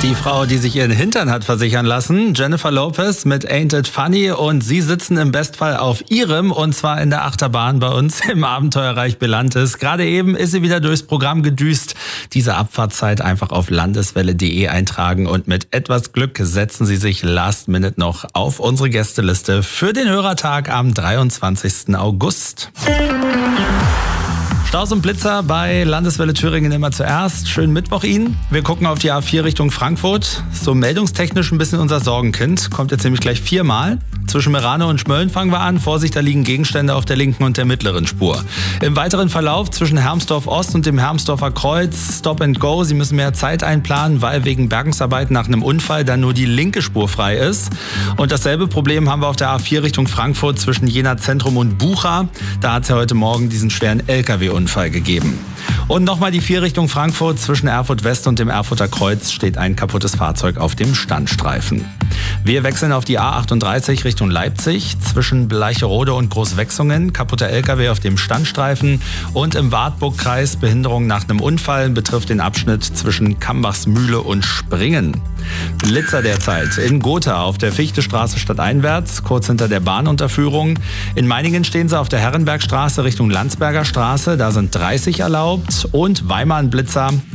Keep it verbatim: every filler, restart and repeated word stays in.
Die Frau, die sich ihren Hintern hat versichern lassen, Jennifer Lopez mit Ain't It Funny, und sie sitzen im Bestfall auf ihrem, und zwar in der Achterbahn bei uns im Abenteuerreich Belantes. Gerade eben ist sie wieder durchs Programm gedüst. Diese Abfahrtszeit einfach auf landeswelle punkt de eintragen und mit etwas Glück setzen Sie sich last minute noch auf unsere Gästeliste für den Hörertag am dreiundzwanzigsten August. Staus und Blitzer bei Landeswelle Thüringen immer zuerst. Schönen Mittwoch Ihnen. Wir gucken auf die A vier Richtung Frankfurt. So meldungstechnisch ein bisschen unser Sorgenkind. Kommt jetzt nämlich gleich viermal. Zwischen Merane und Schmölln fangen wir an. Vorsicht, da liegen Gegenstände auf der linken und der mittleren Spur. Im weiteren Verlauf zwischen Hermsdorf Ost und dem Hermsdorfer Kreuz Stop and Go. Sie müssen mehr Zeit einplanen, weil wegen Bergungsarbeiten nach einem Unfall dann nur die linke Spur frei ist. Und dasselbe Problem haben wir auf der A vier Richtung Frankfurt zwischen Jena Zentrum und Bucha. Da hat es ja heute Morgen diesen schweren L K W-Unfall gegeben. Und nochmal die vier Richtung Frankfurt. Zwischen Erfurt West und dem Erfurter Kreuz steht ein kaputtes Fahrzeug auf dem Standstreifen. Wir wechseln auf die A achtunddreißig Richtung Leipzig. Zwischen Bleicherode und Großwechsungen kaputter L K W auf dem Standstreifen. Und im Wartburgkreis Behinderung nach einem Unfall betrifft den Abschnitt zwischen Kambachsmühle und Springen. Blitzer derzeit in Gotha auf der Fichtestraße stadteinwärts, kurz hinter der Bahnunterführung. In Meiningen stehen sie auf der Herrenbergstraße Richtung Landsberger Straße, da sind dreißig erlaubt. Und Weimar ein Blitzer